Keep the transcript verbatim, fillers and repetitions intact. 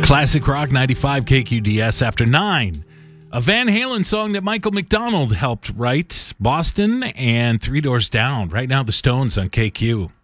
Classic Rock ninety-five K Q D S after nine. A Van Halen song that Michael McDonald helped write. Boston and Three Doors Down. Right now, the Stones on K Q.